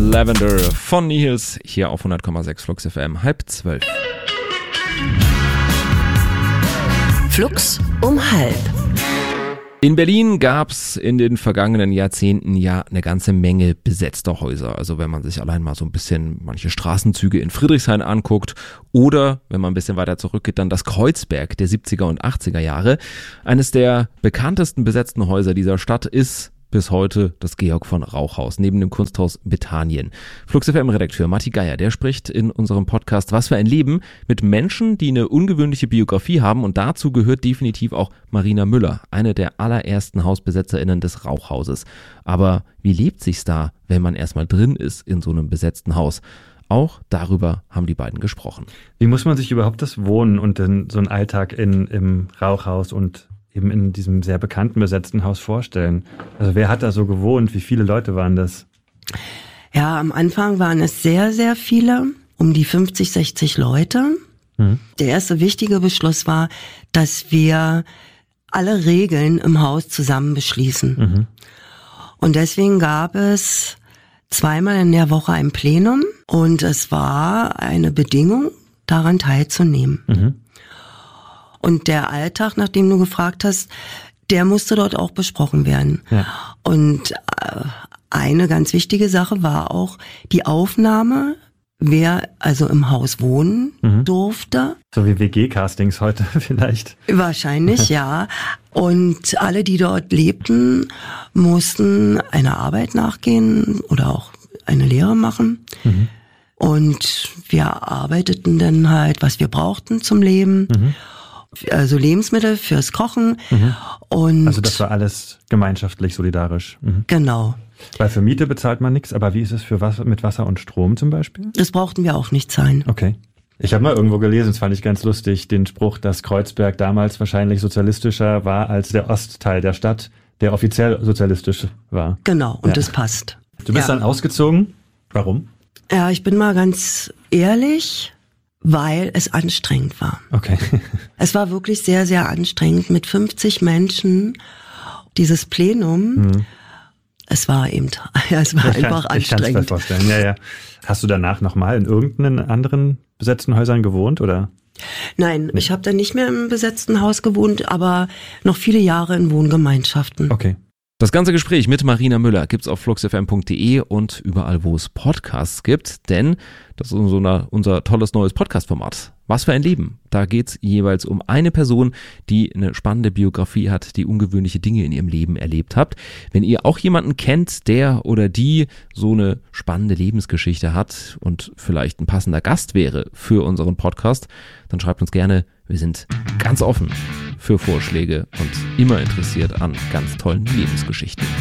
Lavender von Nihils hier auf 100,6 Flux FM, 11:30. Flux um 11. In Berlin gab's in den vergangenen Jahrzehnten ja eine ganze Menge besetzter Häuser. Also wenn man sich allein mal so ein bisschen manche Straßenzüge in Friedrichshain anguckt oder wenn man ein bisschen weiter zurückgeht, dann das Kreuzberg der 70er und 80er Jahre. Eines der bekanntesten besetzten Häuser dieser Stadt ist bis heute das Georg von Rauchhaus, neben dem Kunsthaus Bethanien. Flux FM-Redakteur Matti Geier, der spricht in unserem Podcast Was für ein Leben mit Menschen, die eine ungewöhnliche Biografie haben, und dazu gehört definitiv auch Marina Müller, eine der allerersten HausbesetzerInnen des Rauchhauses. Aber wie lebt sich's da, wenn man erstmal drin ist in so einem besetzten Haus? Auch darüber haben die beiden gesprochen. Wie muss man sich überhaupt das Wohnen und so einen Alltag im Rauchhaus und eben in diesem sehr bekannten besetzten Haus vorstellen? Also wer hat da so gewohnt? Wie viele Leute waren das? Ja, am Anfang waren es sehr, sehr viele, um die 50, 60 Leute. Der erste wichtige Beschluss war, dass wir alle Regeln im Haus zusammen beschließen. Und deswegen gab es zweimal in der Woche ein Plenum und es war eine Bedingung, daran teilzunehmen. Und der Alltag, nach dem du gefragt hast, der musste dort auch besprochen werden. Ja. Und eine ganz wichtige Sache war auch die Aufnahme, wer also im Haus wohnen durfte. So wie WG-Castings heute vielleicht. Wahrscheinlich, ja. Und alle, die dort lebten, mussten einer Arbeit nachgehen oder auch eine Lehre machen. Und wir arbeiteten dann halt, was wir brauchten zum Leben. Also Lebensmittel fürs Kochen. Und also das war alles gemeinschaftlich, solidarisch. Genau. Weil für Miete bezahlt man nichts, aber wie ist es für mit Wasser und Strom zum Beispiel? Das brauchten wir auch nicht zahlen. Okay. Ich habe mal irgendwo gelesen, das fand ich ganz lustig, den Spruch, dass Kreuzberg damals wahrscheinlich sozialistischer war als der Ostteil der Stadt, der offiziell sozialistisch war. Genau, und das passt. Du bist dann ausgezogen. Warum? Ja, ich bin mal ganz ehrlich, weil es anstrengend war. Okay. Es war wirklich sehr, sehr anstrengend mit 50 Menschen, dieses Plenum. Es war einfach anstrengend. Ich kann es mir vorstellen, ja. Hast du danach nochmal in irgendeinen anderen besetzten Häusern gewohnt, oder? Nein, ich habe dann nicht mehr im besetzten Haus gewohnt, aber noch viele Jahre in Wohngemeinschaften. Okay. Das ganze Gespräch mit Marina Müller gibt's auf fluxfm.de und überall, wo es Podcasts gibt, denn das ist unser tolles neues Podcast-Format. Was für ein Leben. Da geht's jeweils um eine Person, die eine spannende Biografie hat, die ungewöhnliche Dinge in ihrem Leben erlebt hat. Wenn ihr auch jemanden kennt, der oder die so eine spannende Lebensgeschichte hat und vielleicht ein passender Gast wäre für unseren Podcast, dann schreibt uns gerne. Wir sind ganz offen für Vorschläge und immer interessiert an ganz tollen Lebensgeschichten.